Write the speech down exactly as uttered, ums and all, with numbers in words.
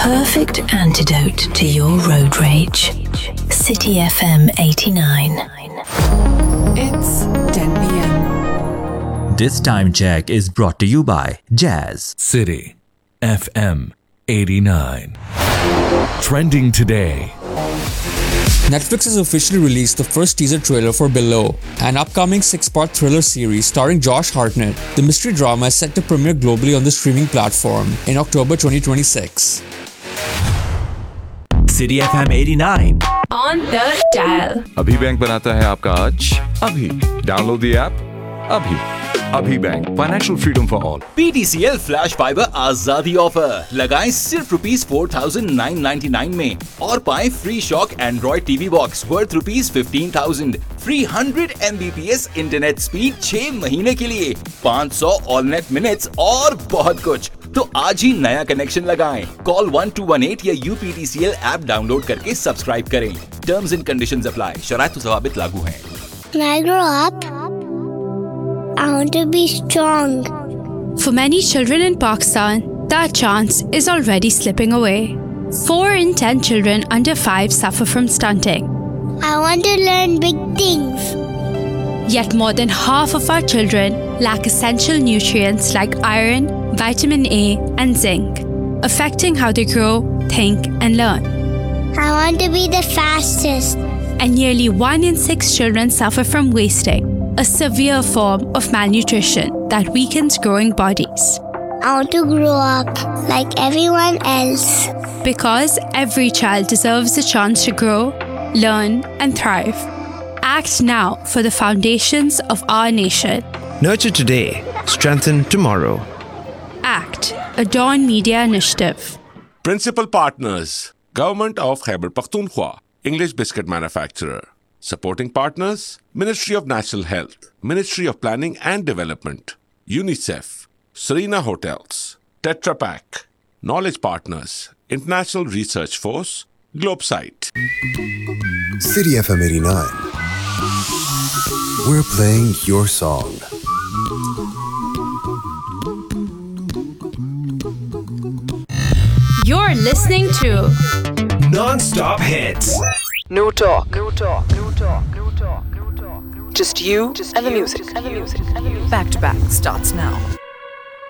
perfect antidote to your road rage. City F M eighty-nine. It's ten p.m. This time check is brought to you by Jazz. City F M eighty-nine. Trending today. Netflix has officially released the first teaser trailer for Below, an upcoming six-part thriller series starring Josh Hartnett. The mystery drama is set to premiere globally on the streaming platform in October twenty twenty-six. City F M eighty-nine. On the dial. अभी bank बनाता है आपका आज अभी download the app अभी अभी bank financial freedom for all P T C L flash fibre आजादी offer लगाएं सिर्फ rupees four thousand nine ninety nine में और पाएं free shock Android TV box worth rupees fifteen thousand, free hundred M B P S internet speed छह महीने के लिए, पाँच सौ ऑल नेट मिनट्स और बहुत कुछ। तो आज ही नया कनेक्शन लगाएं। Call one two one eight या U P T C L app download करके सब्सक्राइब करें। Terms and conditions apply. शराइत व ज़वाबित लागू हैं। When I grow up, I want to be strong. For many children in Pakistan, that chance is already slipping away. Four in ten children under five suffer from stunting. I want to learn big things. Yet more than half of our children lack essential nutrients like iron, vitamin A, and zinc, affecting how they grow, think, and learn. I want to be the fastest. And nearly one in six children suffer from wasting, a severe form of malnutrition that weakens growing bodies. I want to grow up like everyone else. Because every child deserves a chance to grow, learn, and thrive. Act now for the foundations of our nation. Nurture today, strengthen tomorrow. ACT, a Dawn Media initiative. Principal partners, Government of Khyber Pakhtunkhwa, English biscuit manufacturer. Supporting partners, Ministry of National Health, Ministry of Planning and Development, UNICEF, Serena Hotels, Tetra Pak. Knowledge partners, International Research Force, Globesite. City F M eighty-nine. We're playing your song. You're listening to Non-stop hits. No talk. No talk. No talk. No talk. No talk. Just you Just and the music. And the music. Back to Back starts now.